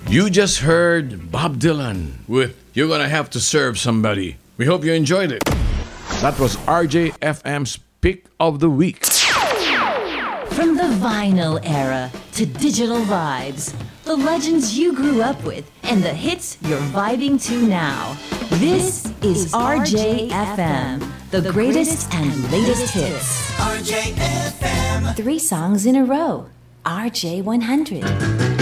You just heard Bob Dylan with You're Gonna Have to Serve Somebody. We hope you enjoyed it. That was RJFM's Pick of the Week. From the vinyl era to digital vibes, the legends you grew up with and the hits you're vibing to now. This is RJFM, the greatest and latest hits. RJFM. 3 songs in a row. RJ100.